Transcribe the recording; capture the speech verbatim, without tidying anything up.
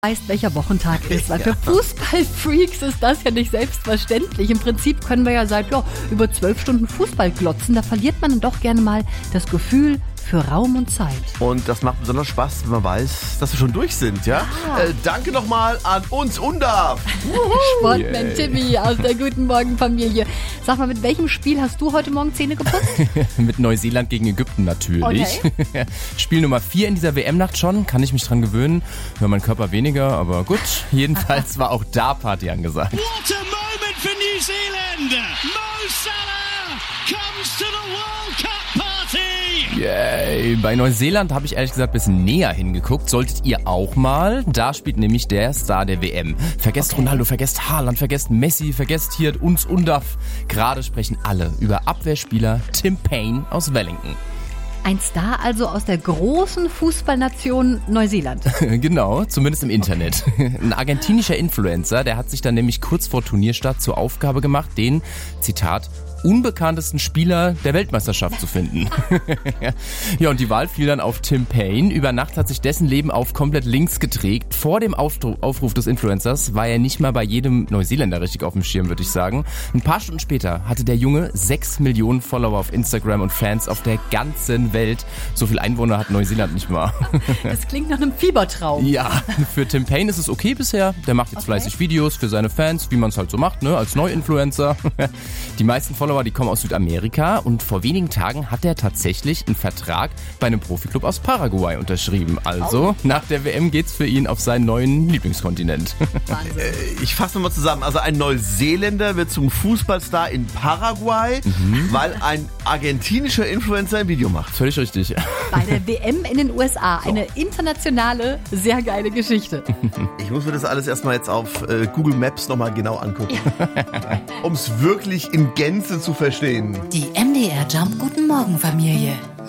Weißt, welcher Wochentag ist, weil für Fußballfreaks ist das ja nicht selbstverständlich. Im Prinzip können wir ja seit ja, über zwölf Stunden Fußball glotzen. Da verliert man dann doch gerne mal das Gefühl für Raum und Zeit. Und das macht besonders Spaß, wenn man weiß, dass wir schon durch sind, ja? Ah. Äh, danke nochmal an uns Undarf. Sportman Yeah. Timmy aus der Guten Morgen Familie. Sag mal, mit welchem Spiel hast du heute Morgen Zähne geputzt? Mit Neuseeland gegen Ägypten natürlich. Okay. Spiel Nummer vier in dieser W M-Nacht schon, kann ich mich dran gewöhnen. Ja, mein Körper weniger, aber gut. Jedenfalls war auch da Party angesagt. What a moment for New Zealand! Mo Salah comes to the World Cup party! Yay. Bei Neuseeland habe ich ehrlich gesagt ein bisschen näher hingeguckt. Solltet ihr auch mal. Da spielt nämlich der Star der W M. Vergesst Okay. Ronaldo, vergesst Haaland, vergesst Messi, vergesst hier uns Undarf. Gerade sprechen alle über Abwehrspieler Tim Payne aus Wellington. Ein Star also aus der großen Fußballnation Neuseeland. Genau, zumindest im Internet. Ein argentinischer Influencer, der hat sich dann nämlich kurz vor Turnierstart zur Aufgabe gemacht, den, Zitat, unbekanntesten Spieler der Weltmeisterschaft zu finden. Ja, und die Wahl fiel dann auf Tim Payne. Über Nacht hat sich dessen Leben auf komplett links gedreht. Vor dem Aufdru- Aufruf des Influencers war er nicht mal bei jedem Neuseeländer richtig auf dem Schirm, würde ich sagen. Ein paar Stunden später hatte der Junge sechs Millionen Follower auf Instagram und Fans auf der ganzen Welt. So viel Einwohner hat Neuseeland nicht mal. Das klingt nach einem Fiebertraum. Ja, für Tim Payne ist es okay bisher. Der macht jetzt Okay. fleißig Videos für seine Fans, wie man es halt so macht, ne, als Neu-Influencer. Die meisten Follower, die kommen aus Südamerika und vor wenigen Tagen hat er tatsächlich einen Vertrag bei einem Profiklub aus Paraguay unterschrieben. Also, nach der W M geht's für ihn auf seinen neuen Lieblingskontinent. Wahnsinn. Ich fasse nochmal zusammen. Also ein Neuseeländer wird zum Fußballstar in Paraguay, weil ein argentinischer Influencer ein Video macht. Völlig richtig. Bei der W M in den U S A. Eine internationale, sehr geile Geschichte. Ich muss mir das alles erstmal jetzt auf äh, Google Maps nochmal genau angucken. Um es wirklich in Gänze zu verstehen. Die M D R Jump Guten Morgen Familie